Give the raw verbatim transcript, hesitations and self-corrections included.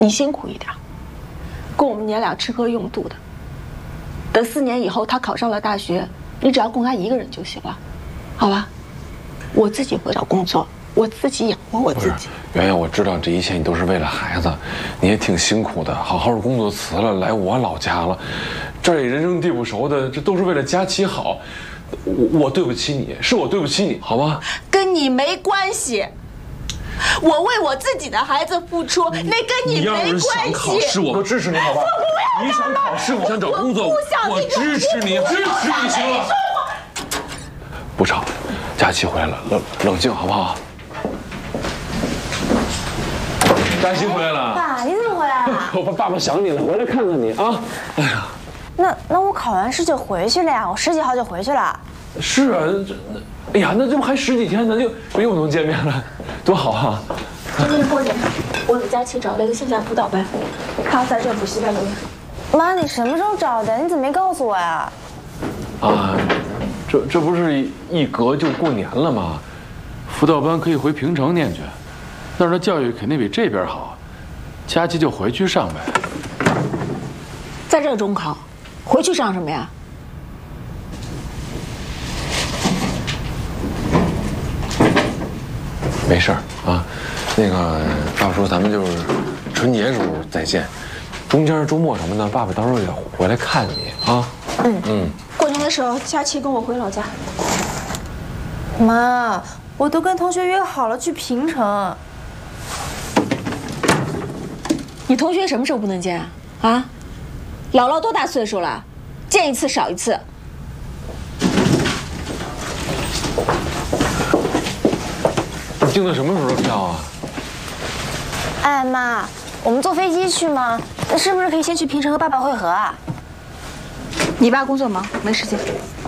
你辛苦一点，供我们娘俩吃喝用度的。等四年以后他考上了大学，你只要供他一个人就行了，好吧？我自己会找工作，我自己养活我自己。 圆圆，我知道这一切你都是为了孩子，你也挺辛苦的，好好的工作辞了，来我老家了，这儿也人生地不熟的，这都是为了佳琪好。我我对不起你，是我对不起你，好吧？ 跟你没关系。我为我自己的孩子付出，那跟你没关系。 你要是想考试，我都支持你，好吧？ 我不要。 你想考试，你想找工作，我支持你，支持你，行了。不吵，佳琪回来了，冷冷静，好不好？佳琪回来了。 爸，你怎么回来了？ 我爸爸想你了，回来看看你啊！哎呀， 那那我考完试就回去了呀，我十几号就回去了。 是啊，这那，哎呀，那这不还十几天呢，又又能见面了，多好啊！ 今天过年，我给佳琪找了一个线下辅导班，他在这补习班留言。 妈，你什么时候找的？你怎么没告诉我呀？ 啊，这这不是一隔就过年了吗？辅导班可以回平城念去，那儿的教育肯定比这边好。佳琪就回去上呗。 在这中考，回去上什么呀？ 没事儿啊，那个爸爸说咱们就是春节时候再见，中间周末什么的，爸爸到时候也回来看你啊。 嗯嗯。 过年的时候，佳琪跟我回老家。 妈，我都跟同学约好了去平城。 你同学什么时候不能见啊？啊，姥姥多大岁数了？见一次少一次。 你订的什么时候的票啊？ 哎妈，我们坐飞机去吗？那是不是可以先去平城和爸爸会合啊？ 你爸工作忙，没时间。